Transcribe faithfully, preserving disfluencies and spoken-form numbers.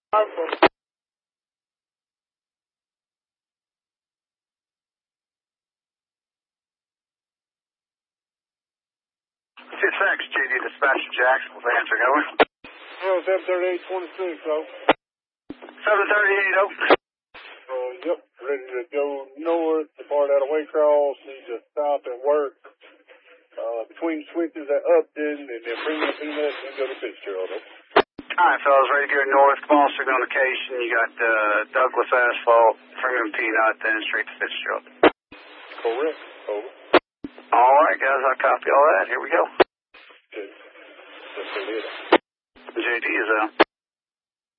Two six, J D Dispatcher Jackson was answering over. Oh, seven thirty-eight twenty-six, oh. seven thirty-eight, oh. Uh, yep, ready to go north, depart out of Waycross, need to stop and work uh, between switches at Upton, and then bring up Peanut and go to Fitzgerald. All right, fellas, ready to go north, Foster on location. You got uh, Douglas Asphalt, Freeman Peanut, then straight to Fitzgerald. Correct, over. All right, guys, I'll copy all that. Here we go. Okay. That's it. J D is out.